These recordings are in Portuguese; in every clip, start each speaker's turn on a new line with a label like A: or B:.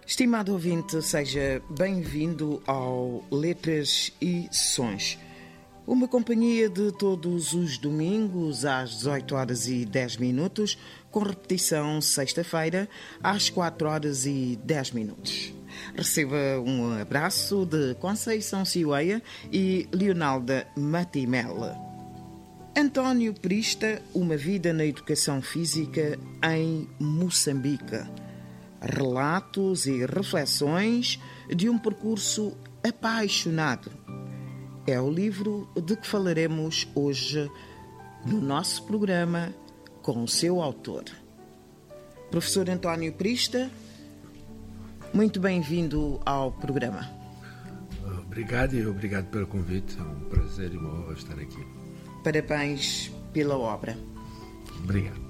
A: Estimado ouvinte, seja bem-vindo ao Letras e Sons. Uma companhia de todos os domingos às 18h10, com repetição sexta-feira às 4h10. Receba um abraço de Conceição Cioeia e Leonalda Matimela. António Prista, uma vida na educação física em Moçambique. Relatos e reflexões de um percurso apaixonado. É o livro de que falaremos hoje no nosso programa com o seu autor. Professor António Prista, muito bem-vindo ao programa.
B: Obrigado e obrigado pelo convite. É um prazer e uma honra estar aqui.
A: Parabéns pela obra.
B: Obrigado.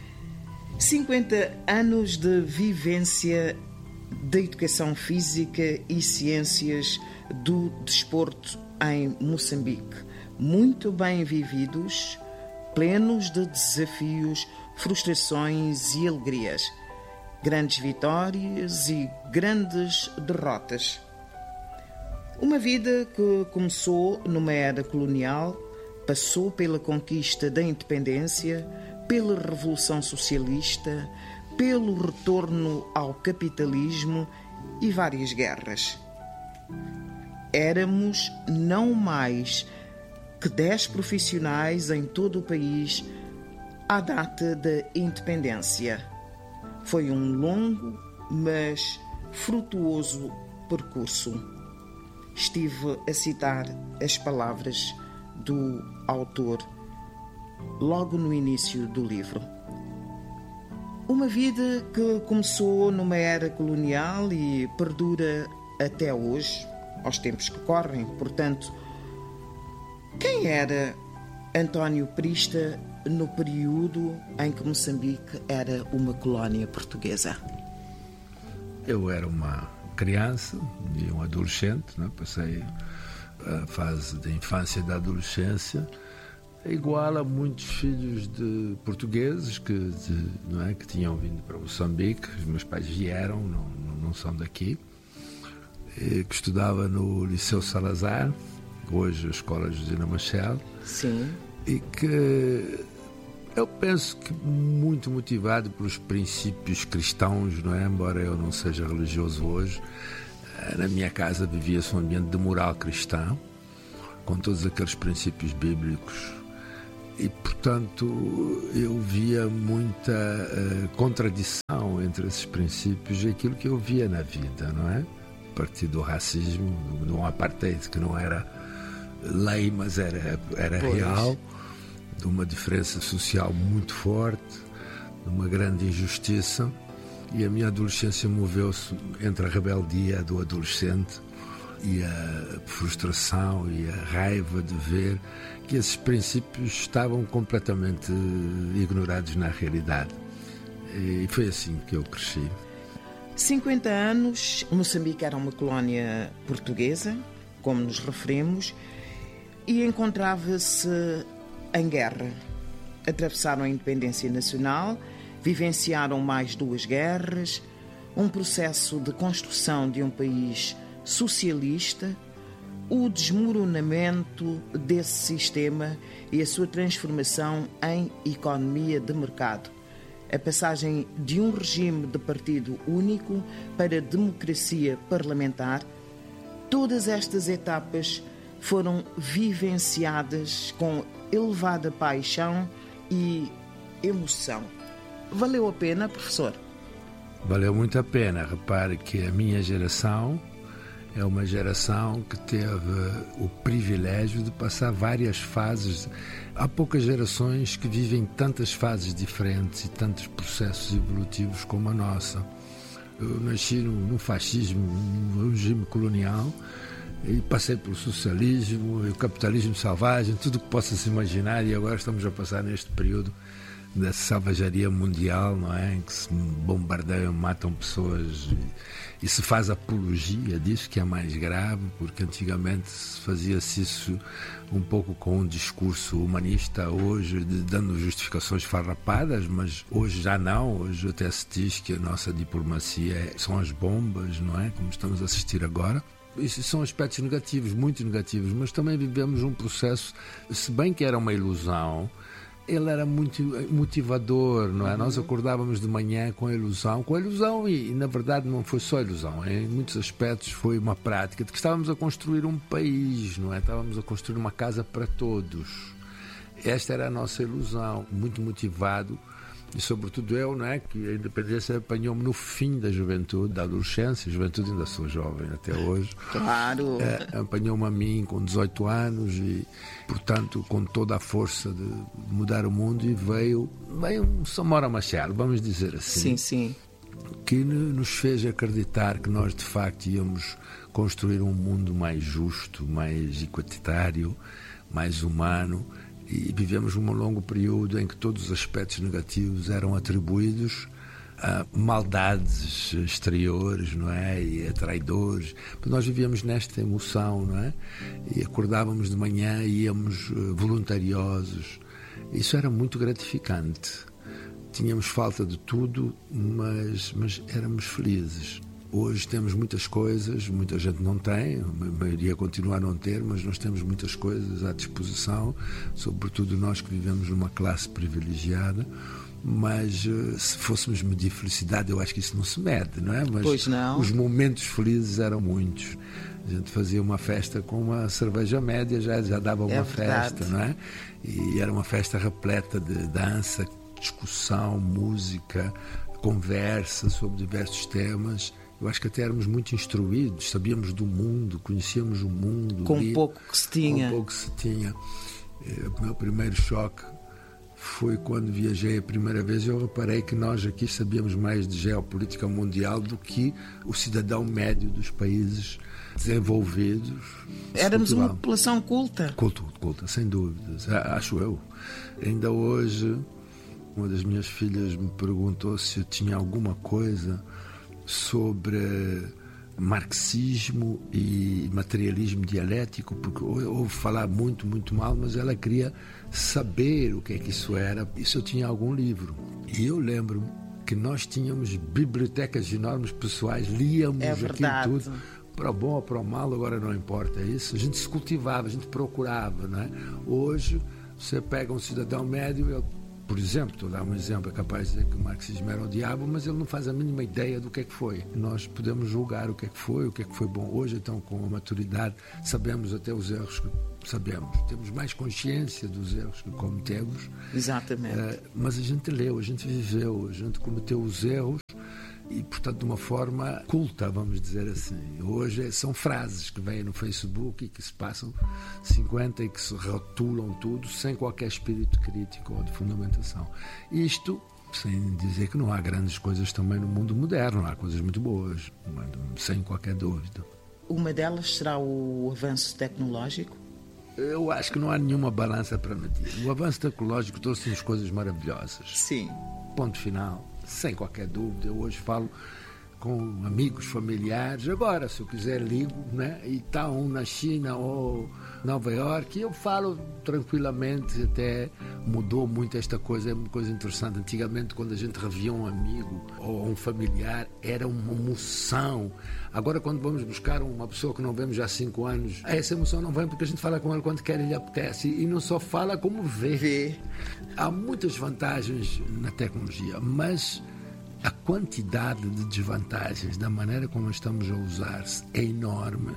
A: 50 anos de vivência da educação física e ciências do desporto em Moçambique. Muito bem vividos, plenos de desafios, frustrações e alegrias. Grandes vitórias e grandes derrotas. Uma vida que começou numa era colonial, passou pela conquista da independência, pela Revolução Socialista, pelo retorno ao capitalismo e várias guerras. Éramos não mais que 10 profissionais em todo o país à data da independência. Foi um longo, mas frutuoso percurso. Estive a citar as palavras do autor logo no início do livro. Uma vida que começou numa era colonial e perdura até hoje, aos tempos que correm. Portanto, quem era António Prista no período em que Moçambique era uma colónia portuguesa?
B: Eu era uma criança e um adolescente, né? Passei a fase da infância e da adolescência igual a muitos filhos de portugueses que tinham vindo para Moçambique. Os meus pais vieram, não são daqui, que estudava no Liceu Salazar, hoje a Escola Josina Machel.
A: Sim.
B: E que eu penso que muito motivado pelos princípios cristãos, não é? Embora eu não seja religioso hoje, na minha casa vivia-se um ambiente de moral cristã, com todos aqueles princípios bíblicos. E, portanto, eu via muita contradição entre esses princípios e aquilo que eu via na vida, não é? A partir do racismo, de um apartheid que não era lei, mas era real, de uma diferença social muito forte, de uma grande injustiça. E a minha adolescência moveu-se entre a rebeldia do adolescente e a frustração e a raiva de ver que esses princípios estavam completamente ignorados na realidade. E foi assim que eu cresci.
A: 50 anos, Moçambique era uma colónia portuguesa, como nos referimos, e encontrava-se em guerra. Atravessaram a independência nacional, vivenciaram mais 2 guerras, um processo de construção de um país socialista, o desmoronamento desse sistema e a sua transformação em economia de mercado, a passagem de um regime de partido único para democracia parlamentar. Todas estas etapas foram vivenciadas com elevada paixão e emoção. Valeu a pena, professor?
B: Valeu muito a pena. Repare que a minha geração é uma geração que teve o privilégio de passar várias fases. Há poucas gerações que vivem tantas fases diferentes e tantos processos evolutivos como a nossa. Eu nasci no fascismo, no regime colonial, e passei pelo socialismo, o capitalismo selvagem, tudo o que possa se imaginar, e agora estamos a passar neste período da selvageria mundial, não é? Em que se bombardeiam, matam pessoas e se faz apologia disso, que é mais grave, porque antigamente fazia-se isso um pouco com um discurso humanista, hoje dando justificações farrapadas, mas hoje já não. Hoje até se diz que a nossa diplomacia são as bombas, não é? Como estamos a assistir agora. Isso são aspectos negativos, muito negativos, mas também vivemos um processo, se bem que era uma ilusão, ele era muito motivador, não é? Nós acordávamos de manhã com a ilusão e na verdade não foi só ilusão, em muitos aspectos foi uma prática de que estávamos a construir um país, não é? Estávamos a construir uma casa para todos. Esta era a nossa ilusão, muito motivado. E sobretudo eu, não é? Que a independência apanhou-me no fim da juventude, da adolescência. Juventude ainda sou jovem até hoje.
A: Claro.
B: Apanhou-me a mim com 18 anos e, portanto, com toda a força de mudar o mundo, e veio um Samora Machel, vamos dizer assim.
A: Sim, sim.
B: Que nos fez acreditar que nós, de facto, íamos construir um mundo mais justo, mais igualitário, mais humano. E vivemos um longo período em que todos os aspectos negativos eram atribuídos a maldades exteriores, não é? E a traidores. Mas nós vivíamos nesta emoção, não é? E acordávamos de manhã e íamos voluntariosos. Isso era muito gratificante. Tínhamos falta de tudo, mas éramos felizes. Hoje temos muitas coisas, muita gente não tem, a maioria continua a não ter, mas nós temos muitas coisas à disposição, sobretudo nós que vivemos numa classe privilegiada. Mas se fôssemos medir felicidade, eu acho que isso não se mede, não é? Mas
A: pois não.
B: Os momentos felizes eram muitos. A gente fazia uma festa com uma cerveja média, já dava uma festa, não é? E era uma festa repleta de dança, discussão, música, conversa sobre diversos temas. Eu acho que até éramos muito instruídos, sabíamos do mundo, conhecíamos o mundo.
A: Com pouco que se tinha.
B: Com pouco que se tinha. O meu primeiro choque foi quando viajei a primeira vez. Eu reparei que nós aqui sabíamos mais de geopolítica mundial do que o cidadão médio dos países desenvolvidos.
A: Éramos uma população culta.
B: Culta, sem dúvidas, acho eu. Ainda hoje, uma das minhas filhas me perguntou se eu tinha alguma coisa sobre marxismo e materialismo dialético, porque ouvi falar muito mal, mas ela queria saber o que é que isso era, e se eu tinha algum livro. E eu lembro-me que nós tínhamos bibliotecas enormes pessoais, líamos aquilo tudo, para o bom ou para o mal, agora não importa isso. A gente se cultivava, a gente procurava, não é? Hoje, você pega um cidadão médio, ele, por exemplo, estou a dar um exemplo, é capaz de dizer que o marxismo era o diabo, mas ele não faz a mínima ideia do que é que foi. Nós podemos julgar o que é que foi bom. Hoje, então, com a maturidade, sabemos até os erros que sabemos. Temos mais consciência dos erros que cometemos.
A: Exatamente.
B: Mas a gente leu, a gente viveu, a gente cometeu os erros e, portanto, de uma forma culta, vamos dizer assim. Hoje são frases que vêm no Facebook e que se passam 50 e que se rotulam tudo sem qualquer espírito crítico ou de fundamentação. Isto, sem dizer que não há grandes coisas também no mundo moderno, há coisas muito boas, sem qualquer dúvida.
A: Uma delas será o avanço tecnológico?
B: Eu acho que não há nenhuma balança para medir. O avanço tecnológico trouxe-nos coisas maravilhosas.
A: Sim.
B: Ponto final. Sem qualquer dúvida. Eu hoje falo com amigos, familiares. Agora, se eu quiser, ligo, né? E está um na China ou Nova Iorque, eu falo tranquilamente. Até mudou muito esta coisa, é uma coisa interessante. Antigamente, quando a gente revia um amigo ou um familiar, era uma emoção. Agora, quando vamos buscar uma pessoa que não vemos já há 5 anos, essa emoção não vem porque a gente fala com ele quando quer e lhe apetece. E não só fala, como vê. Há muitas vantagens na tecnologia, mas a quantidade de desvantagens da maneira como estamos a usar-se é enorme.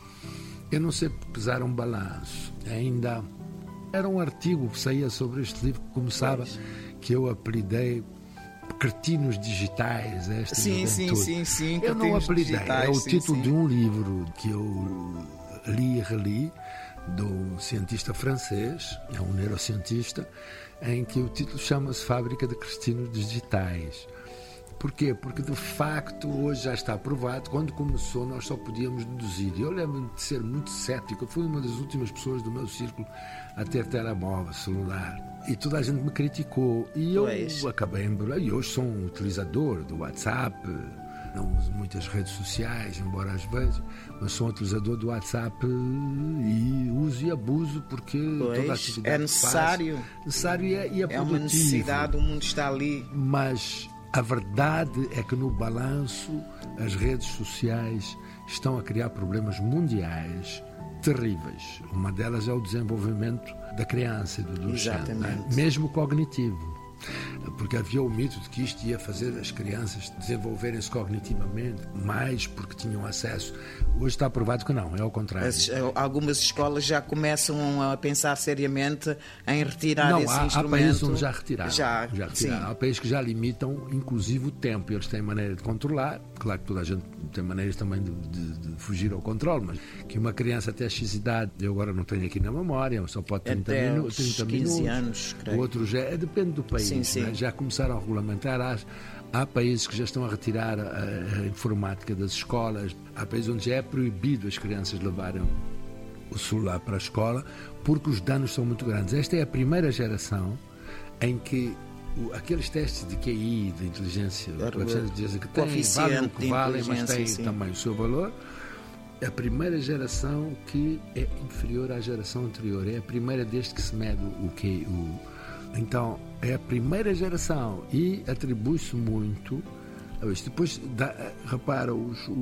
B: Eu não sei pesar um balanço. Ainda era um artigo que saía sobre este livro que começava, que eu apelidei Cretinos Digitais.
A: Sim.
B: Eu não apelidei. É o título de um livro que eu li e reli, do cientista francês, é um neurocientista, em que o título chama-se Fábrica de Cretinos Digitais. Porquê? Porque, de facto, hoje já está provado. Quando começou, nós só podíamos deduzir. Eu lembro-me de ser muito cético. Eu fui uma das últimas pessoas do meu círculo a ter telemóvel, celular. E toda a gente me criticou. E eu acabei embrulhando. E hoje sou um utilizador do WhatsApp. Não uso muitas redes sociais, embora às vezes, mas sou um utilizador do WhatsApp e uso e abuso porque toda a atividade
A: é necessário.
B: Necessário e é produtivo.
A: É uma necessidade, o mundo está ali.
B: Mas a verdade é que no balanço as redes sociais estão a criar problemas mundiais terríveis. Uma delas é o desenvolvimento da criança e do adolescente, mesmo cognitivo. Porque havia o mito de que isto ia fazer as crianças desenvolverem-se cognitivamente mais porque tinham acesso. Hoje está provado que não, é ao contrário.
A: Algumas escolas já começam a pensar seriamente em retirar esse instrumento.
B: Há países onde já retiraram.
A: Já retiraram.
B: Há países que já limitam, inclusive, o tempo. Eles têm maneira de controlar. Claro que toda a gente tem maneiras também de fugir ao controle, mas que uma criança até X idade, eu agora não tenho aqui na memória, só pode 30 minutos,
A: 15 anos, creio.
B: O outro já depende do país.
A: Sim.
B: Né? Já começaram a regulamentar. Há países que já estão a retirar a informática das escolas. Há países onde já é proibido as crianças levarem o celular para a escola porque os danos são muito grandes. Esta é a primeira geração em que aqueles testes de QI, de inteligência, que têm, valem o que valem, mas têm também o seu valor. É a primeira geração que é inferior à geração anterior. É a primeira desde que se mede o QI. Então, é a primeira geração e atribui-se muito a isto. Depois, repara,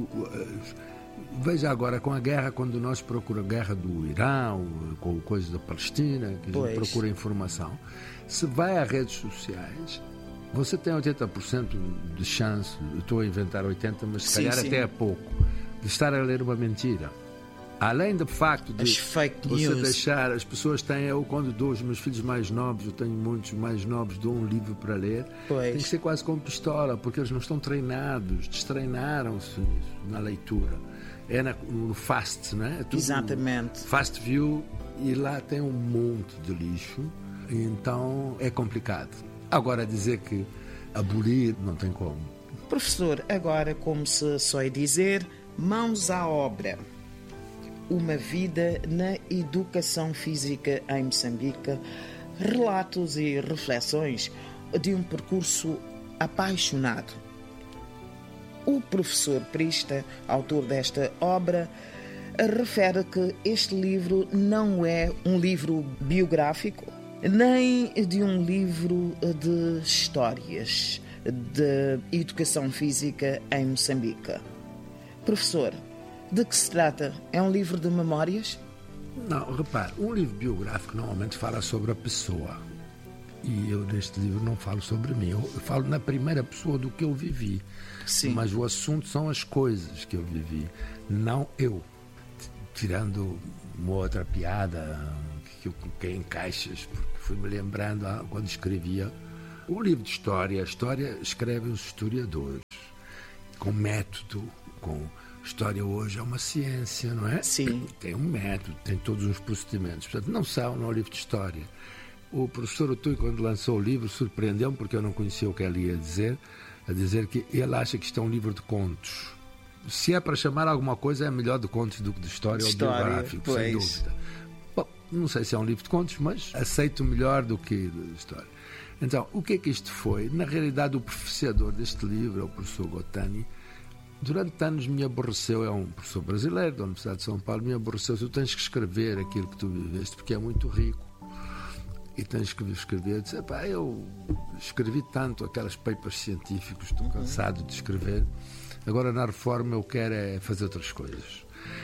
B: veja agora, com a guerra, quando nós procuramos a guerra do Irão, com coisas da Palestina, que a gente procura informação, se vai às redes sociais, você tem 80% de chance, eu estou a inventar 80%, mas se calhar até é pouco, de estar a ler uma mentira. Além do facto de você deixar, as pessoas têm, quando dou os meus filhos mais novos, eu tenho muitos mais novos, dou um livro para ler, tem que ser quase como pistola, porque eles não estão treinados, destreinaram-se na leitura. É no fast, não é?
A: Exatamente.
B: Fast view, e lá tem um monte de lixo, então é complicado. Agora, dizer que abolir não tem como.
A: Professor, agora, como se só é dizer, mãos à obra. Uma vida na educação física em Moçambique, relatos e reflexões de um percurso apaixonado. O professor Prista, autor desta obra, refere que este livro não é um livro biográfico, nem de um livro de histórias de educação física em Moçambique. Professor, de que se trata? É um livro de memórias?
B: Não, repare, um livro biográfico normalmente fala sobre a pessoa. E eu neste livro não falo sobre mim, eu falo na primeira pessoa do que eu vivi.
A: Sim.
B: Mas o assunto são as coisas que eu vivi, não eu. Tirando uma outra piada que eu coloquei em caixas, porque fui-me lembrando quando escrevia o livro de história. A história escrevem os historiadores, com método, com... História hoje é uma ciência, não é?
A: Sim.
B: Tem um método, tem todos os procedimentos. Portanto, não é um livro de história. O professor Otui, quando lançou o livro, surpreendeu-me, porque eu não conhecia o que ele ia dizer, a dizer que ele acha que isto é um livro de contos. Se é para chamar alguma coisa, é melhor de contos do que de história ou biográfico, sem dúvida. Bom, não sei se é um livro de contos, mas aceito melhor do que de história. Então, o que é que isto foi? Na realidade, o professor deste livro, é o professor Gotani. Durante anos me aborreceu, é um professor brasileiro da Universidade de São Paulo, me aborreceu, tu tens que escrever aquilo que tu viveste, porque é muito rico. E tens que escrever. Eu disse, eu escrevi tanto aquelas papers científicos, estou cansado de escrever, agora na reforma eu quero é fazer outras coisas.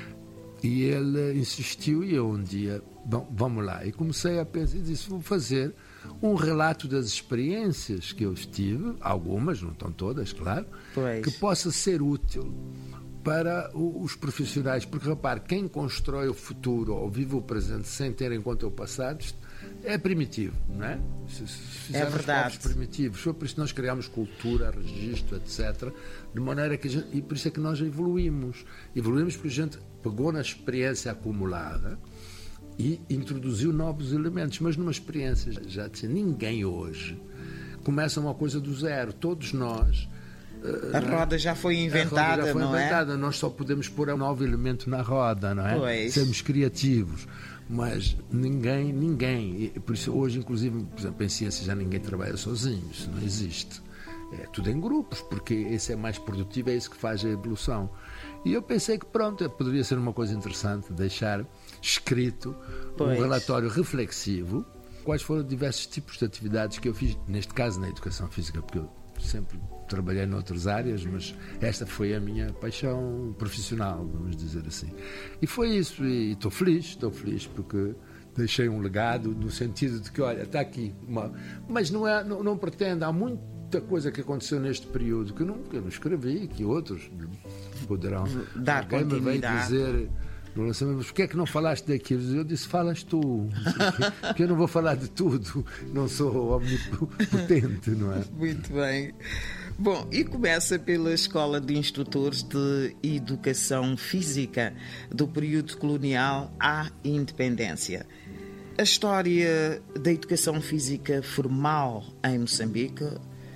B: E ele insistiu e eu um dia, bom, vamos lá. E comecei a pensar e disse, vou fazer um relato das experiências que eu tive, algumas, não estão todas, claro, que possa ser útil para os profissionais. Porque, repare, quem constrói o futuro ou vive o presente sem ter em conta o passado é primitivo, não é?
A: É verdade.
B: Primitivos. Foi por isso que nós criámos cultura, registro, etc. De maneira que e por isso é que nós evoluímos. Evoluímos porque a gente pegou na experiência acumulada e introduziu novos elementos, mas numa experiência já disse, ninguém hoje começa uma coisa do zero. Todos nós
A: A roda já foi inventada, não é?
B: Nós só podemos pôr um novo elemento na roda, não é?
A: Pois.
B: Sermos criativos. Mas ninguém. Por isso, hoje, inclusive, por exemplo, em ciência já ninguém trabalha sozinho. Isso não existe. É tudo em grupos, porque esse é mais produtivo, é isso que faz a evolução. E eu pensei que, pronto, poderia ser uma coisa interessante deixar escrito um relatório reflexivo. Quais foram diversos tipos de atividades que eu fiz, neste caso na educação física, porque eu sempre trabalhei noutras áreas, mas esta foi a minha paixão profissional, vamos dizer assim. E foi isso, e estou feliz porque deixei um legado no sentido de que, olha, está aqui mas não pretendo, há muita coisa que aconteceu neste período que eu não escrevi, que outros poderão
A: dar continuidade.
B: Dizer, mas porquê é que não falaste daquilo? Eu disse, falas tu, porque eu não vou falar de tudo, não sou omnipotente, não é?
A: Muito bem. Bom, e começa pela Escola de Instrutores de Educação Física do período colonial à independência. A história da educação física formal em Moçambique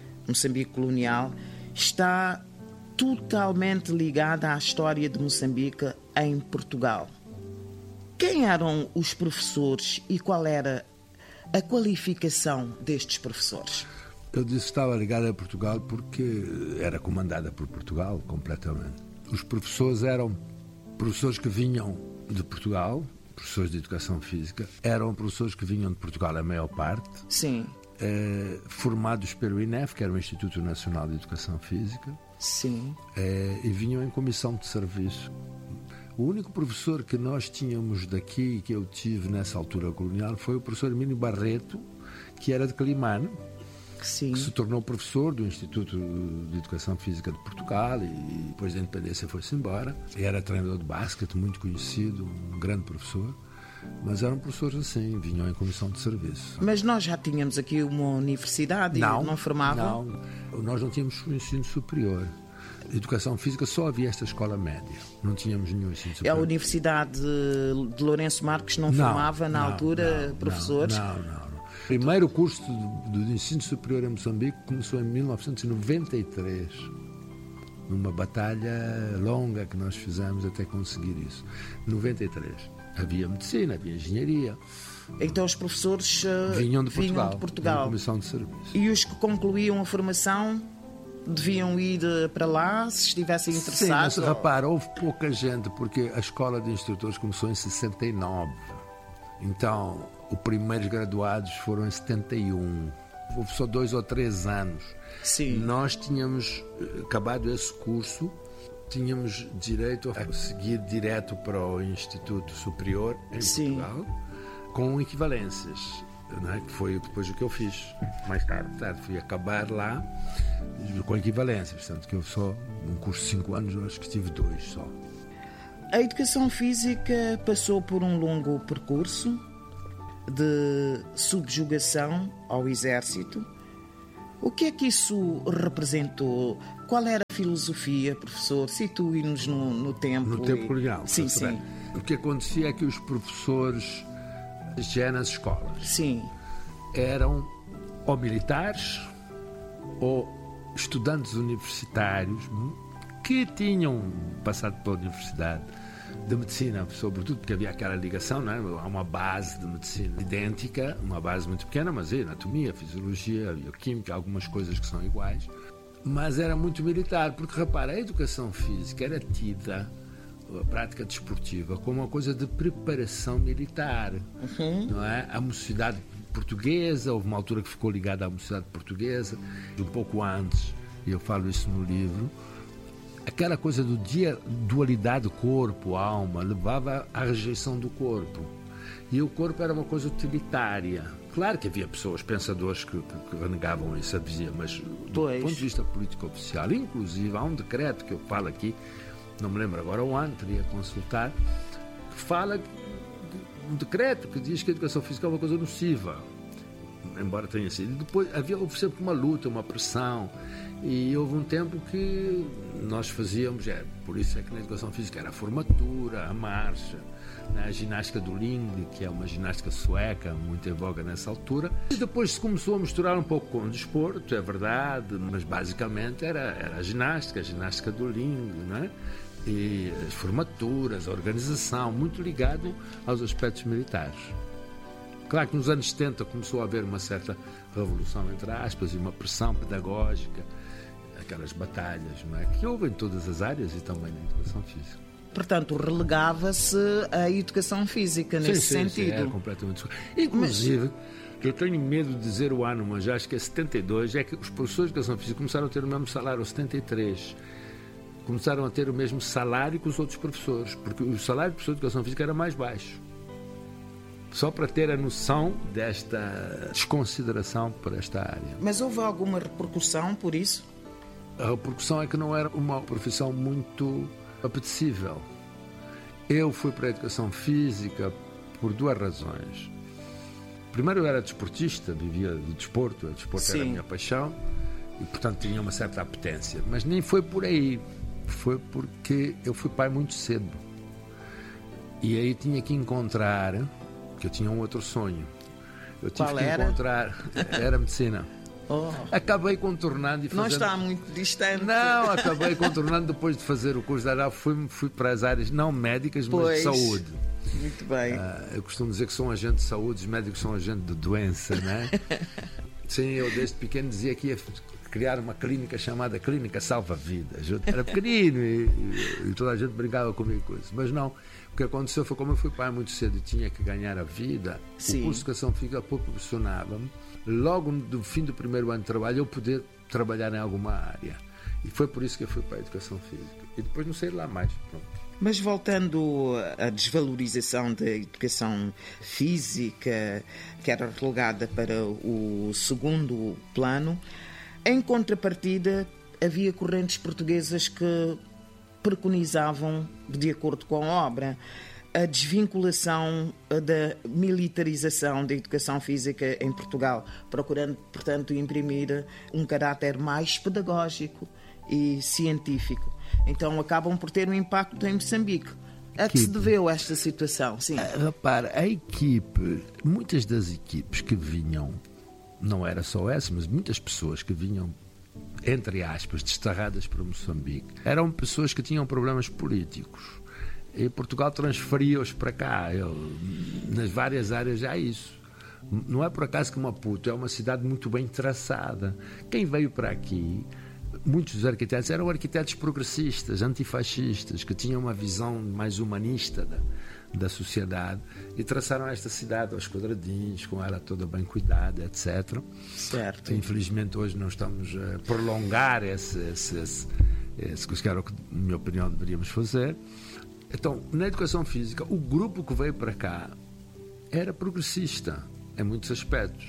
A: colonial, está totalmente ligada à história de Moçambique em Portugal. Quem eram os professores e qual era a qualificação destes professores?
B: Eu disse que estava ligada a Portugal porque era comandada por Portugal completamente. Os professores eram professores que vinham de Portugal, professores de educação física, eram professores que vinham de Portugal a maior parte.
A: Sim.
B: Formados pelo INEF, que era o Instituto Nacional de Educação Física.
A: Sim.
B: E vinham em comissão de serviço. O único professor que nós tínhamos daqui, que eu tive nessa altura colonial, foi o professor Hermínio Barreto, que era de Climane.
A: Sim.
B: Que se tornou professor do Instituto de Educação Física de Portugal e depois da independência foi-se embora. E era treinador de basquete, muito conhecido, um grande professor. Mas eram professores assim, vinham em comissão de serviço.
A: Mas nós já tínhamos aqui uma universidade e não formavam?
B: Não, nós não tínhamos o ensino superior. Educação física só havia esta escola média, não tínhamos nenhum ensino superior.
A: A Universidade de Lourenço Marques não formava na altura professores?
B: Não. O primeiro curso do ensino superior em Moçambique começou em 1993, numa batalha longa que nós fizemos até conseguir isso. 93. Havia medicina, havia engenharia.
A: Então os professores
B: vinham de Portugal.
A: Vinham
B: comissão de serviço.
A: E os que concluíam a formação deviam ir para lá, se estivessem interessados?
B: Sim, mas repara, houve pouca gente, porque a escola de instrutores começou em 69. Então, os primeiros graduados foram em 71. Houve só 2 ou 3 anos.
A: Sim.
B: Nós tínhamos acabado esse curso, tínhamos direito a seguir direto para o Instituto Superior em Portugal, com equivalências, não é? Que foi depois o que eu fiz mais tarde. Fui acabar lá com equivalências, portanto que eu só, num curso de 5 anos, eu acho que estive 2 só.
A: A educação física passou por um longo percurso de subjugação ao exército. O que é que isso representou? Qual era a filosofia, professor? Situe-nos no tempo.
B: No tempo colonial.
A: Sim.
B: O que acontecia é que os professores, já nas escolas, eram ou militares ou estudantes universitários que tinham passado pela universidade de medicina, sobretudo porque havia aquela ligação, não é? Há uma base de medicina idêntica, uma base muito pequena, mas anatomia, fisiologia, bioquímica, algumas coisas que são iguais, mas era muito militar, porque repara, a educação física era tida, a prática desportiva, como uma coisa de preparação militar, não é? A mocidade portuguesa, houve uma altura que ficou ligada à mocidade portuguesa, um pouco antes, e eu falo isso no livro, aquela coisa do dualidade corpo-alma levava à rejeição do corpo. E o corpo era uma coisa utilitária. Claro que havia pessoas, pensadores, que renegavam isso, havia, mas do ponto de vista político oficial, inclusive há um decreto que eu falo aqui, não me lembro agora o ano, teria que consultar, que fala um decreto que diz que a educação física é uma coisa nociva. embora tenha sido. Depois houve sempre uma luta, uma pressão, e houve um tempo que nós fazíamos, por isso é que na educação física era a formatura, a marcha, a ginástica do Ling, que é uma ginástica sueca, muito em voga nessa altura. E depois se começou a misturar um pouco com o desporto, é verdade, mas basicamente era a ginástica do Ling, não é? E as formaturas, a organização, muito ligado aos aspectos militares. Claro que nos anos 70 começou a haver uma certa revolução, entre aspas, e uma pressão pedagógica, aquelas batalhas, não é? Que houve em todas as áreas e também na educação física.
A: Portanto, relegava-se a educação física nesse sentido.
B: Sim, completamente. Inclusive, eu tenho medo de dizer o ano, mas acho que é 72, é que os professores de educação física começaram a ter o mesmo salário, ou 73. Começaram a ter o mesmo salário que os outros professores, porque o salário do professor de educação física era mais baixo. Só para ter a noção desta desconsideração por esta área.
A: Mas houve alguma repercussão por isso?
B: A repercussão é que não era uma profissão muito apetecível. Eu fui para a educação física por duas razões. Primeiro, eu era desportista, vivia do desporto, o desporto era a minha paixão e, portanto, tinha uma certa apetência. Mas nem foi por aí. Foi porque eu fui pai muito cedo. E aí tinha que encontrar, porque eu tinha um outro sonho. Eu tive que encontrar, era medicina. Acabei contornando e fazendo...
A: Não está muito distante.
B: Não, acabei contornando depois de fazer o curso da área. Fui para as áreas não médicas, mas de saúde.
A: Muito bem.
B: Eu costumo dizer que sou um agente de saúde, os médicos são um agente de doença, não é? Sim, eu desde pequeno dizia que ia criar uma clínica chamada Clínica Salva-Vidas. Eu era pequenino e toda a gente brincava comigo com isso. Mas não, o que aconteceu foi como eu fui pai muito cedo e tinha que ganhar a vida, o curso de educação física proporcionava-me, logo no fim do primeiro ano de trabalho, eu poder trabalhar em alguma área. E foi por isso que eu fui para a educação física. E depois não saí lá mais. Pronto.
A: Mas voltando à desvalorização da educação física, que era relegada para o segundo plano, em contrapartida, havia correntes portuguesas que preconizavam, de acordo com a obra, a desvinculação da militarização da educação física em Portugal, procurando, portanto, imprimir um caráter mais pedagógico e científico. Então acabam por ter um impacto em Moçambique. A que se deveu esta situação? Sim.
B: Repara, a equipe, muitas das equipes que vinham, não era só essa, mas muitas pessoas que vinham, entre aspas, desterradas para Moçambique, eram pessoas que tinham problemas políticos. E Portugal transferia-os para cá. Nas várias áreas há isso. Não é por acaso que Maputo é uma cidade muito bem traçada. Quem veio para aqui, muitos dos arquitetos eram arquitetos progressistas, antifascistas, que tinham uma visão mais humanista da sociedade e traçaram esta cidade aos quadradinhos, com ela toda bem cuidada, etc.
A: Certo.
B: Infelizmente hoje não estamos a prolongar esse que era o que, na minha opinião, deveríamos fazer. Então, na educação física, o grupo que veio para cá era progressista em muitos aspectos.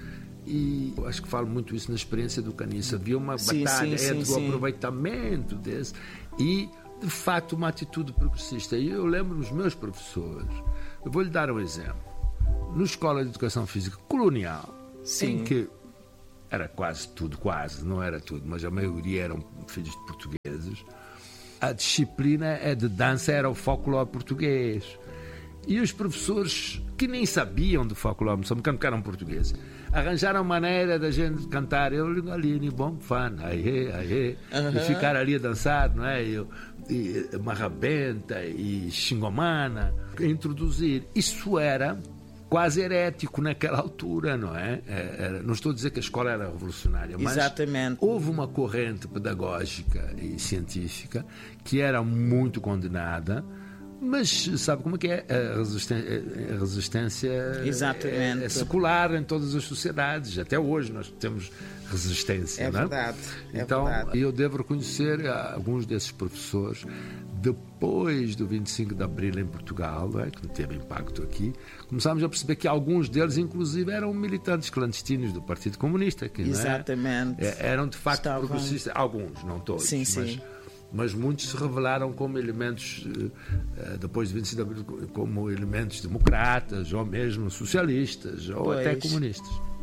B: E eu acho que falo muito isso na experiência do Caniço. Havia uma batalha entre o aproveitamento desse e, de facto, uma atitude progressista. E eu lembro dos meus professores. Eu vou-lhe dar um exemplo. Na Escola de Educação Física Colonial, em que era quase, não era tudo, mas a maioria eram filhos de portugueses, a disciplina de dança era o folclore português. E os professores, que nem sabiam do folclore moçambicano, que eram portugueses, arranjaram maneira da gente cantar eu ali, bom fã, e ficar ali a dançar, não é? E marrabenta e xingomana, introduzir. Isso era quase herético naquela altura, não é? Não estou a dizer que a escola era revolucionária, mas
A: exatamente,
B: houve uma corrente pedagógica e científica que era muito condenada. Mas sabe como é que é? A resistência é secular em todas as sociedades. Até hoje nós temos resistência.
A: É
B: não é?
A: Verdade.
B: Então,
A: verdade.
B: Eu devo reconhecer a alguns desses professores, depois do 25 de Abril em Portugal, não é? Que teve impacto aqui, começámos a perceber que alguns deles, inclusive, eram militantes clandestinos do Partido Comunista. Que,
A: exatamente.
B: Não é? Eram, de facto, progressistas. Alguns, não todos.
A: Sim, sim.
B: Mas muitos se revelaram como elementos, depois de 25 de Abril, como elementos democratas, ou mesmo socialistas, ou até comunistas.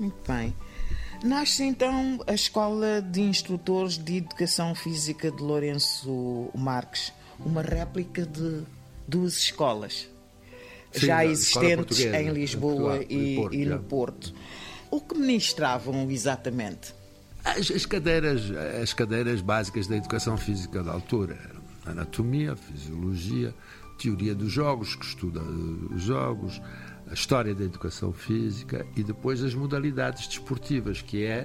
A: Muito bem. Nasce então a Escola de Instrutores de Educação Física de Lourenço Marques, uma réplica de duas escolas,
B: sim,
A: já existentes em
B: Lisboa,
A: Lisboa e no Porto. O que ministravam exatamente?
B: As cadeiras básicas da educação física da altura eram anatomia, fisiologia, teoria dos jogos, que estuda os jogos, a história da educação física e depois as modalidades desportivas, que é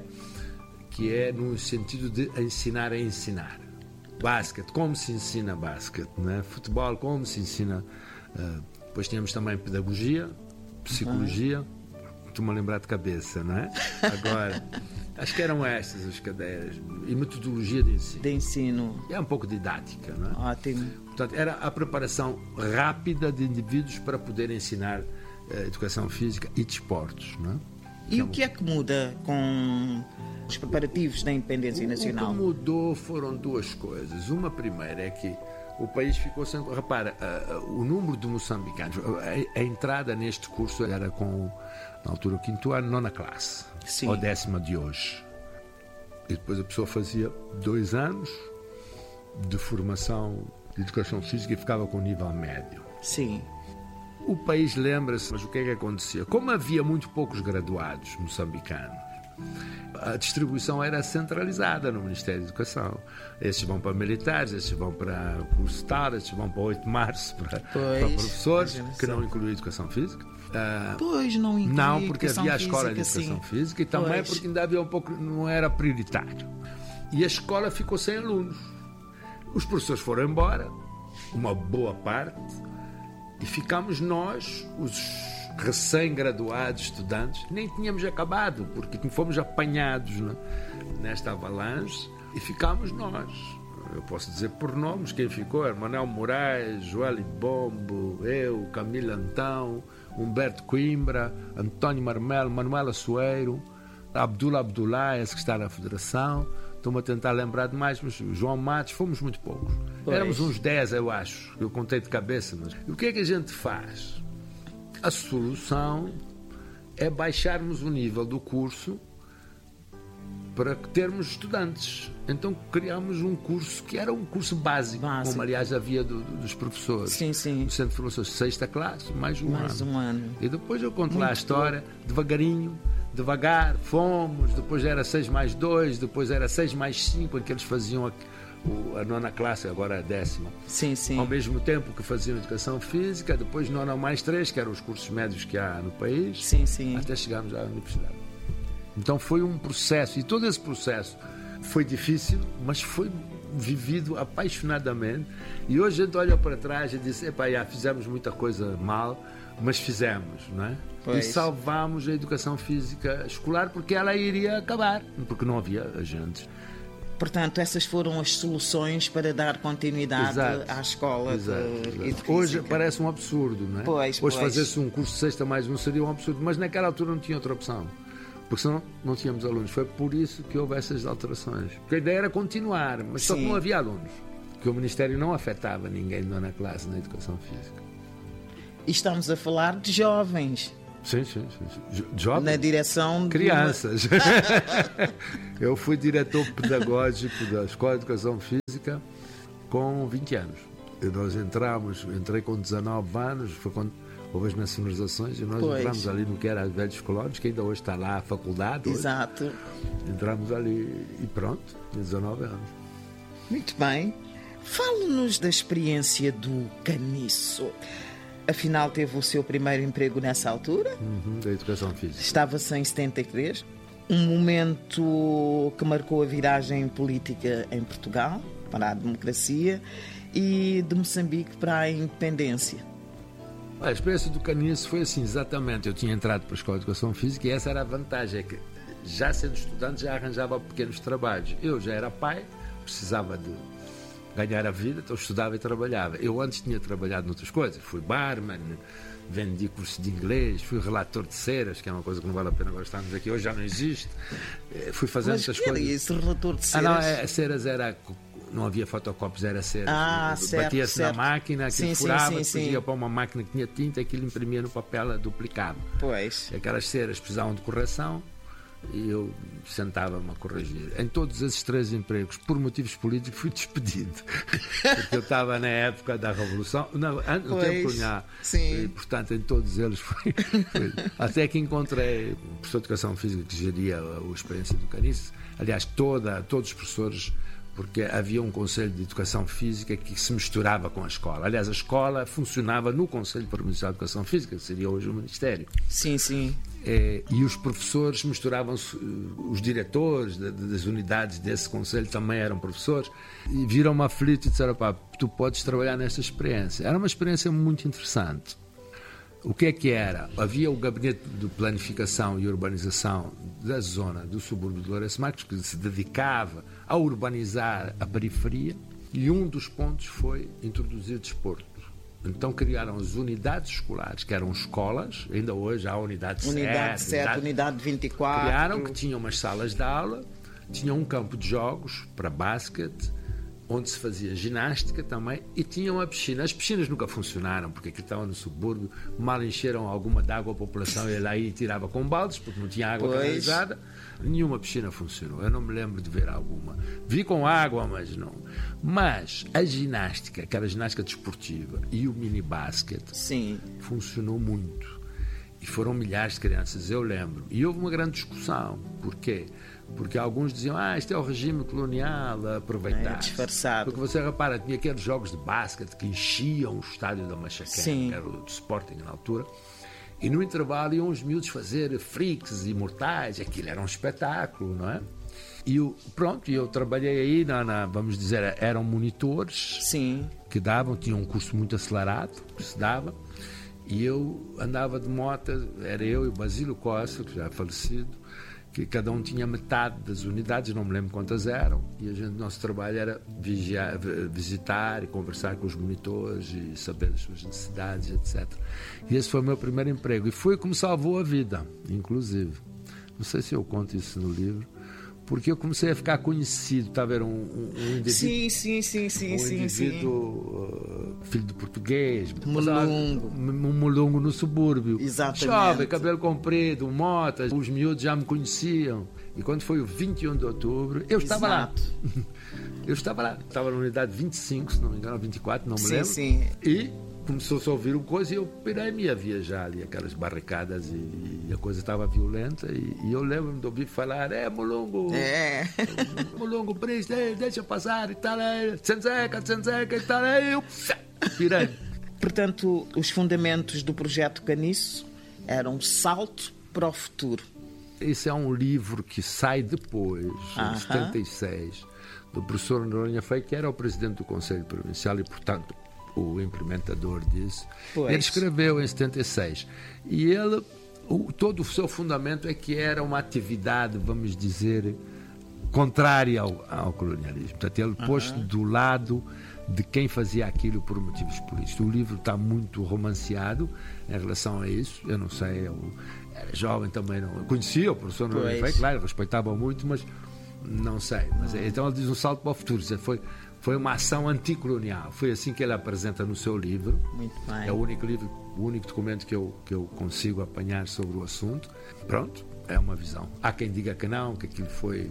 B: no sentido de ensinar a ensinar. Basquete, como se ensina basquete, né? Futebol, como se ensina. Depois tínhamos também pedagogia, psicologia, estou-me a lembrar de cabeça, não é? Agora, acho que eram estas as cadeiras. E metodologia de ensino.
A: De ensino.
B: É um pouco didática, não é?
A: Ótimo.
B: Portanto, era a preparação rápida de indivíduos para poder ensinar educação física e desportos, não é?
A: E o que é que muda com os preparativos da independência nacional?
B: O que mudou foram duas coisas. Uma primeira é que o país ficou sem... Repara, o número de moçambicanos, a entrada neste curso era com, na altura, o 5º ano, 9ª classe.
A: Sim.
B: Ou 10ª de hoje. E depois a pessoa fazia 2 anos de formação de educação física e ficava com nível médio.
A: Sim.
B: O país lembra-se, mas o que é que acontecia? Como havia muito poucos graduados moçambicanos, a distribuição era centralizada no Ministério da Educação. Estes vão para militares, estes vão para curso tal, estes vão para 8 de março, para professores, que não inclui a educação física.
A: Pois, não inclui
B: não, porque havia a
A: física,
B: escola de educação física e também
A: pois.
B: Porque ainda havia um pouco, não era prioritário. E a escola ficou sem alunos. Os professores foram embora, uma boa parte, e ficámos nós, os recém-graduados estudantes, nem tínhamos acabado, porque fomos apanhados, né, nesta avalanche, e ficámos nós. Eu posso dizer por nomes quem ficou: Manuel Moraes, Joel Bombo, eu, Camilo Antão, Humberto Coimbra, António Marmelo, Manuela Soeiro, Abdullah Abdullah, secretário da Federação. Estou-me a tentar lembrar de mais, mas João Matos, fomos muito poucos.
A: Pois.
B: Éramos uns 10, eu acho. Eu contei de cabeça. Mas... E o que é que a gente faz? A solução é baixarmos o nível do curso para termos estudantes. Então criámos um curso que era um curso básico. Como aliás havia dos professores.
A: Sim, sim.
B: No centro de formação, 6ª classe, mais um ano. E depois eu conto lá a história, devagarinho, devagar, fomos, depois era 6 mais 2, depois era 6 mais 5, em que eles faziam a 9ª classe, agora a 10ª.
A: Sim, sim.
B: Ao mesmo tempo que faziam educação física, depois 9ª mais 3, que eram os cursos médios que há no país,
A: sim, sim.
B: Até chegarmos à universidade. Então foi um processo, e todo esse processo foi difícil, mas foi vivido apaixonadamente. E hoje a gente olha para trás e diz: epá, já fizemos muita coisa mal, mas fizemos, não é?
A: Pois.
B: E salvámos a educação física escolar, porque ela iria acabar, porque não havia agentes.
A: Portanto, essas foram as soluções para dar continuidade à escola de educação.
B: Hoje parece um absurdo, não é?
A: Hoje
B: fazer-se um curso de 6ª mais 1 seria um absurdo, mas naquela altura não tinha outra opção, porque senão não tínhamos alunos. Foi por isso que houve essas alterações. Porque a ideia era continuar, mas só que não havia alunos, porque o Ministério não afetava ninguém de 9ª classe na educação física.
A: E estamos a falar de jovens.
B: Sim. Jovens.
A: Na direção de
B: crianças. Eu fui diretor pedagógico da Escola de Educação Física com 20 anos. E nós entrei com 19 anos, foi quando houve as nacionalizações, e nós entramos ali no que era as velhas colónias, que ainda hoje está lá a faculdade.
A: Exato.
B: Hoje. Entramos ali e pronto, tinha 19 anos.
A: Muito bem. Fale-nos da experiência do caniço. Afinal, teve o seu primeiro emprego nessa altura?
B: Da educação física.
A: Estava-se em 73. Um momento que marcou a viragem política em Portugal, para a democracia, e de Moçambique para a independência.
B: A experiência do caniço foi assim, exatamente. Eu tinha entrado para a Escola de Educação Física e essa era a vantagem, é que já sendo estudante já arranjava pequenos trabalhos. Eu já era pai, precisava de ganhar a vida, então estudava e trabalhava. Eu antes tinha trabalhado noutras coisas, fui barman, vendi curso de inglês, fui relator de ceras, que é uma coisa que não vale a pena agora estarmos aqui, hoje já não existe. Fui fazendo essas coisas.
A: Mas esse relator de ceras?
B: Ceras era... Não havia fotocópios, era ceras.
A: Certo.
B: Batia-se na máquina, aquilo furava, depois ia para uma máquina que tinha tinta, aquilo imprimia no papel, duplicava.
A: Pois.
B: Aquelas ceras precisavam de correção, e eu sentava-me a corrigir. Em todos esses 3 empregos, por motivos políticos, fui despedido. Porque eu estava na época da Revolução, no tempo colonial. E, portanto, em todos eles foi. Até que encontrei o professor de Educação Física que geria a experiência do Caniço. Aliás, todos os professores, porque havia um Conselho de Educação Física que se misturava com a escola. Aliás, a escola funcionava no Conselho Provincial de Educação Física, que seria hoje o Ministério.
A: Sim, sim.
B: E os professores misturavam-se, os diretores das unidades desse conselho também eram professores, e viram-me aflito e disseram: pá, tu podes trabalhar nesta experiência. Era uma experiência muito interessante. O que é que era? Havia o Gabinete de Planificação e Urbanização da zona do subúrbio de Lourenço Marques, que se dedicava a urbanizar a periferia, e um dos pontos foi introduzir desporto. Então criaram as unidades escolares, que eram escolas, ainda hoje há a unidade 7,
A: unidade 24.
B: Criaram, que tinham umas salas de aula, tinham um campo de jogos para basquete, onde se fazia ginástica também, e tinham a piscina. As piscinas nunca funcionaram, porque aquilo estava no subúrbio, mal encheram alguma de água a população, e lá tirava com baldes, porque não tinha água canalizada. Nenhuma piscina funcionou, eu não me lembro de ver alguma. Vi com água, mas não. Mas a ginástica, que era a ginástica desportiva, e o mini-basquete, funcionou muito. E foram milhares de crianças, eu lembro. E houve uma grande discussão. Porquê? Porque alguns diziam: isto é o regime colonial a aproveitar.
A: Disfarçado.
B: Porque você repara, tinha aqueles jogos de basquete que enchiam o estádio da Machacana, que era o do Sporting na altura. E no intervalo iam os miúdos fazer freaks e mortais. Aquilo era um espetáculo, não é? E eu trabalhei aí, vamos dizer, eram monitores que davam, tinham um curso muito acelerado que se dava. E eu andava de moto, era eu e o Basílio Costa, que já é falecido, que cada um tinha metade das unidades, não me lembro quantas eram, e nosso trabalho era visitar e conversar com os monitores e saber das suas necessidades, etc. E esse foi o meu primeiro emprego, e foi como salvou a vida, inclusive. Não sei se eu conto isso no livro, porque eu comecei a ficar conhecido, está a ver, um indivíduo... filho de português, um molongo no subúrbio.
A: Exatamente.
B: Jovem, cabelo comprido, motas, os miúdos já me conheciam. E quando foi o 21 de outubro, eu estava lá. Eu estava lá. Estava na unidade 25, se não me engano, 24, não me lembro. E começou-se a ouvir uma coisa e eu pirei-me, e havia já ali aquelas barricadas e a coisa estava violenta, e eu lembro-me de ouvir falar: molongo, molongo, príncipe, deixa passar e tal, tsenzeca e tal, eu pirei-me.
A: Portanto, os fundamentos do projeto Caniço eram um salto para o futuro.
B: Esse é um livro que sai depois, em 76, do professor Noronha Feio, que era o presidente do Conselho Provincial e, portanto, o implementador disso. Ele escreveu em 76, e todo o seu fundamento é que era uma atividade, vamos dizer, contrária ao colonialismo. Portanto, ele pôs-se do lado de quem fazia aquilo por motivos políticos. O livro está muito romanceado em relação a isso. Eu não sei, eu era jovem também, não conhecia o professor Noronha Feio, claro, respeitava muito, mas não sei. Então ele diz um salto para o futuro. Foi uma ação anticolonial. Foi assim que ele apresenta no seu livro.
A: Muito bem.
B: É o único documento que eu consigo apanhar sobre o assunto. Pronto, é uma visão. Há quem diga que não, que aquilo foi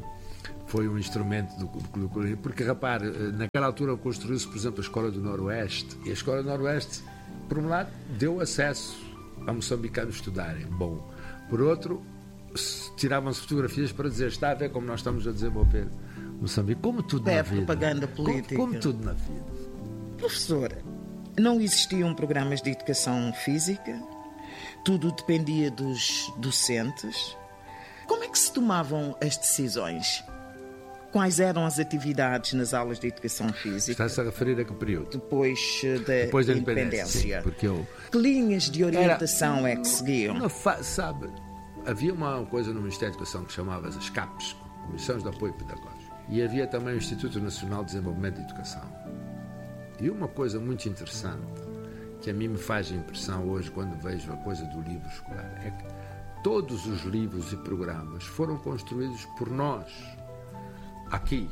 B: um instrumento do colonialismo. Porque, repare, naquela altura construiu-se, por exemplo, a Escola do Noroeste. E a Escola do Noroeste, por um lado, deu acesso a moçambicanos estudarem. Bom. Por outro, tiravam-se fotografias para dizer: está a ver como nós estamos a desenvolver Moçambique, como tudo na vida.
A: Propaganda política.
B: Como tudo na vida.
A: Professora, não existiam programas de educação física, tudo dependia dos docentes. Como é que se tomavam as decisões? Quais eram as atividades nas aulas de educação física?
B: Está-se a referir a que período?
A: Depois da independência.
B: Sim, porque
A: que linhas de orientação é que seguiam?
B: Sabe, havia uma coisa no Ministério da Educação que chamava as CAPs, Comissões de Apoio Pedagógico. E havia também o Instituto Nacional de Desenvolvimento de Educação. E uma coisa muito interessante, que a mim me faz impressão hoje quando vejo a coisa do livro escolar, é que todos os livros e programas foram construídos por nós, aqui.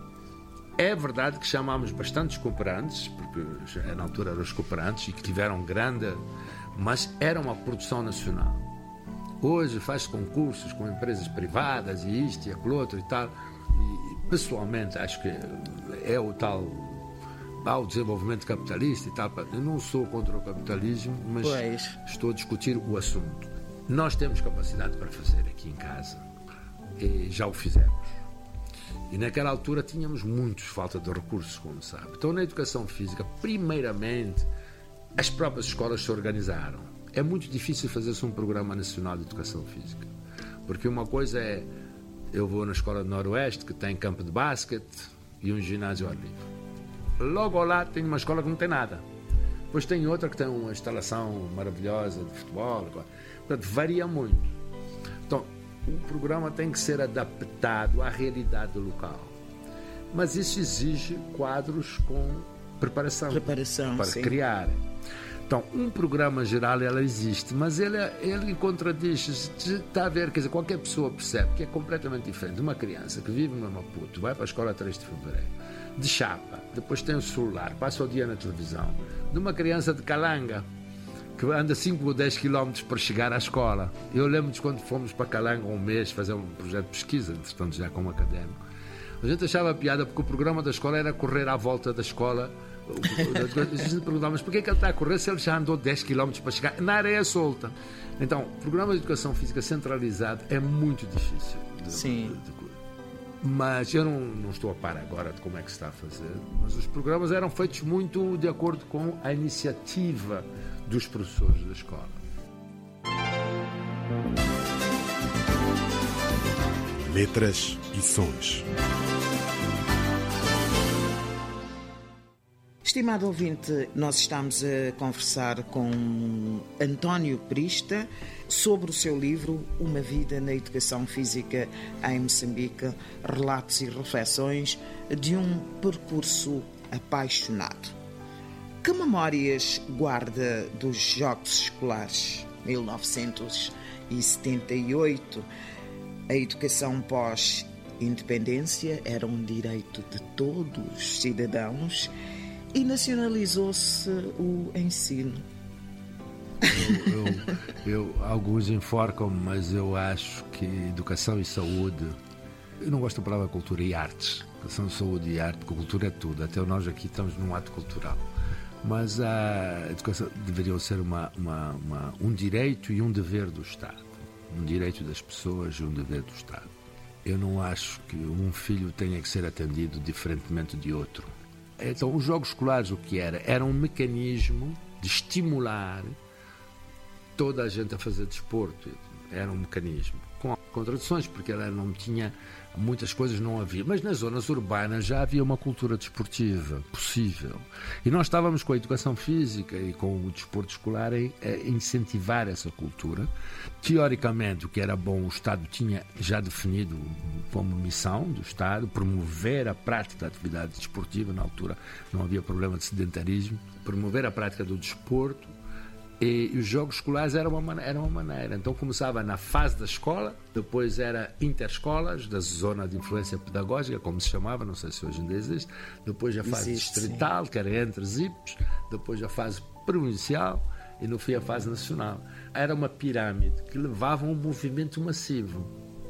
B: É verdade que chamámos bastantes cooperantes, porque na altura eram os cooperantes e que tiveram grande... Mas era uma produção nacional. Hoje faz concursos com empresas privadas e isto e aquilo outro e tal. E, pessoalmente, acho que é o tal ao desenvolvimento capitalista e tal. Eu não sou contra o capitalismo, mas estou a discutir o assunto. Nós temos capacidade para fazer aqui em casa e já o fizemos. E naquela altura tínhamos muitos falta de recursos, como sabe. Então, na educação física, primeiramente, as próprias escolas se organizaram. É muito difícil fazer-se um programa nacional de educação física, porque uma coisa é, eu vou na escola do Noroeste, que tem campo de basquete e um ginásio ao ar livre. Logo ao lado tem uma escola que não tem nada. Depois tem outra que tem uma instalação maravilhosa de futebol. Portanto, varia muito. Então, o programa tem que ser adaptado à realidade local. Mas isso exige quadros com preparação para
A: sim.
B: criar. Então, um programa geral, ela existe, mas ele contradiz, está a ver, quer dizer, qualquer pessoa percebe que é completamente diferente de uma criança que vive no Maputo, vai para a escola 3 de fevereiro, de chapa, depois tem o celular, passa o dia na televisão, de uma criança de Calanga, que anda 5 ou 10 quilómetros para chegar à escola. Eu lembro-me quando fomos para Calanga um mês fazer um projeto de pesquisa, entretanto já como académico, a gente achava piada porque o programa da escola era correr à volta da escola. A gente perguntava, mas porquê que ele está a correr se ele já andou 10 km para chegar na areia solta? Então, o programa de educação física centralizado é muito difícil. Mas eu não estou a par agora de como é que se está a fazer, mas os programas eram feitos muito de acordo com a iniciativa dos professores da escola.
C: Letras e sons.
A: Estimado ouvinte, nós estamos a conversar com António Prista sobre o seu livro Uma Vida na Educação Física em Moçambique, relatos e reflexões de um percurso apaixonado. Que memórias guarda dos Jogos Escolares 1978? A educação pós-independência era um direito de todos os cidadãos e nacionalizou-se o ensino.
B: Alguns enforcam-me, mas eu acho que educação e saúde... Eu não gosto da palavra cultura e artes. Educação, saúde e arte, porque cultura é tudo. Até nós aqui estamos num ato cultural. Mas a educação deveria ser um direito e um dever do Estado. Um direito das pessoas e um dever do Estado. Eu não acho que um filho tenha que ser atendido diferentemente de outro. Então, os Jogos Escolares, o que era? Era um mecanismo de estimular toda a gente a fazer desporto. Era um mecanismo. Com contradições, porque ela não tinha... Muitas coisas não havia. Mas nas zonas urbanas já havia uma cultura desportiva possível. E nós estávamos com a educação física e com o desporto escolar a incentivar essa cultura. Teoricamente, o que era bom, o Estado tinha já definido como missão do Estado, promover a prática da atividade desportiva. Na altura não havia problema de sedentarismo. Promover a prática do desporto. E os jogos escolares era uma maneira. Então começava na fase da escola, depois era interescolas, da zona de influência pedagógica, como se chamava, não sei se hoje ainda existe, depois a fase distrital, sim, que era entre ZIPs, depois a fase provincial e no fim a fase nacional. Era uma pirâmide que levava a um movimento massivo.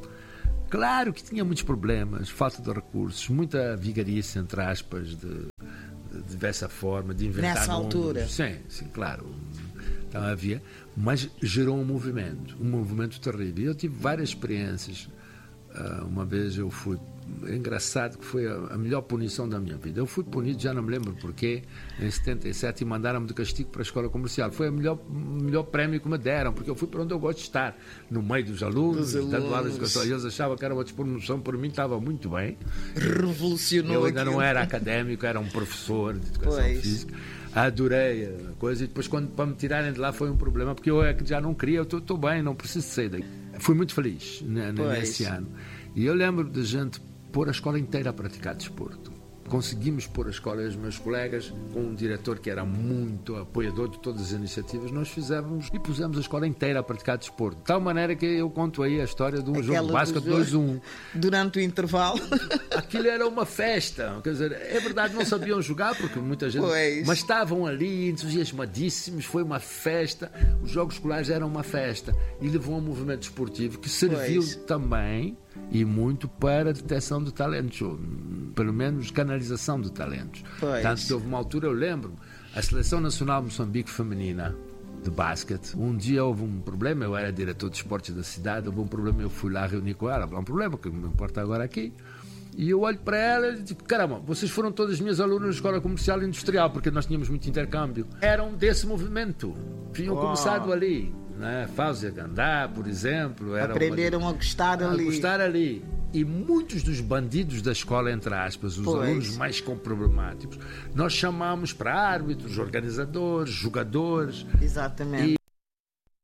B: Claro que tinha muitos problemas, falta de recursos, muita vigarice, entre aspas, de diversa forma, de inventar
A: nessa altura.
B: Sim, claro. Então havia, mas gerou um movimento terrível. Eu tive várias experiências. Uma vez eu fui, é engraçado que foi a melhor punição da minha vida. Eu fui punido, já não me lembro porquê, em 77, e mandaram-me de castigo para a escola comercial. Foi o melhor prémio que me deram, porque eu fui para onde eu gosto de estar, no meio dos alunos, dando aulas de educação. E eles achavam que era uma despromoção, por mim estava muito bem.
A: Revolucionou.
B: Eu ainda não era académico, era um professor de educação física. Adorei a coisa, e depois quando para me tirarem de lá foi um problema, porque eu é que já não queria, eu estou bem, não preciso sair daí. Fui muito feliz nesse ano. E eu lembro de gente pôr a escola inteira a praticar desporto. conseguimos pôr a escola e os meus colegas, com um diretor que era muito apoiador de todas as iniciativas, nós fizemos e pusemos a escola inteira a praticar desporto. De tal maneira que eu conto aí a história de um jogo de basquete 2-1.
A: Durante o intervalo.
B: Aquilo era uma festa. Quer dizer, é verdade, não sabiam jogar, porque muita gente...
A: Pois.
B: Mas estavam ali, entusiasmadíssimos, foi uma festa. Os jogos escolares eram uma festa. E levou a um movimento desportivo que serviu também, e muito, para a detecção de talentos, pelo menos canalização de talentos. Tanto que houve uma altura, eu lembro, a Seleção Nacional de Moçambique Feminina de basquete, um dia houve um problema, eu era diretor de esportes da cidade, houve um problema, eu fui lá reunir com ela, um problema que me importa agora aqui, e eu olho para ela e digo, caramba, vocês foram todas minhas alunas na Escola Comercial e Industrial, porque nós tínhamos muito intercâmbio, eram desse movimento, tinham começado ali, né? Fáuzia Gandá, por exemplo,
A: aprenderam a gostar ali.
B: E muitos dos bandidos da escola, entre aspas, os alunos mais problemáticos, nós chamamos para árbitros, organizadores, jogadores.
A: Exatamente.